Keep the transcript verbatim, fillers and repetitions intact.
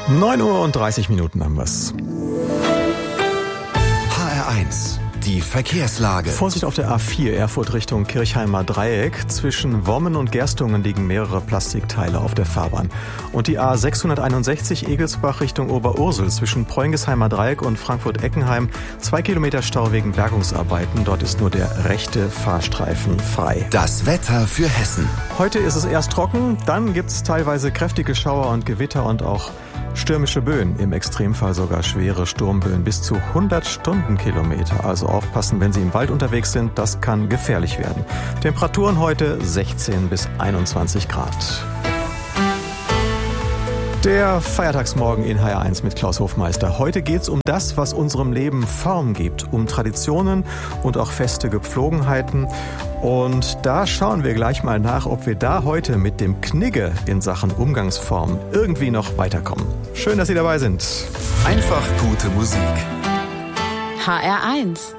neun Uhr und dreißig Minuten haben wir's. H R eins, die Verkehrslage. Vorsicht auf der A vier, Erfurt Richtung Kirchheimer Dreieck. Zwischen Wommen und Gerstungen liegen mehrere Plastikteile auf der Fahrbahn. Und die A sechshunderteinundsechzig Egelsbach Richtung Oberursel zwischen Preungesheimer Dreieck und Frankfurt-Eckenheim. Zwei Kilometer Stau wegen Bergungsarbeiten. Dort ist nur der rechte Fahrstreifen frei. Das Wetter für Hessen. Heute ist es erst trocken, dann gibt's teilweise kräftige Schauer und Gewitter und auch stürmische Böen, im Extremfall sogar schwere Sturmböen bis zu hundert Stundenkilometer. Also aufpassen, wenn Sie im Wald unterwegs sind, das kann gefährlich werden. Temperaturen heute sechzehn bis einundzwanzig Grad. Der Feiertagsmorgen in H R eins mit Klaus Hofmeister. Heute geht's um das, was unserem Leben Form gibt, um Traditionen und auch feste Gepflogenheiten. Und da schauen wir gleich mal nach, ob wir da heute mit dem Knigge in Sachen Umgangsform irgendwie noch weiterkommen. Schön, dass Sie dabei sind. Einfach gute Musik. H R eins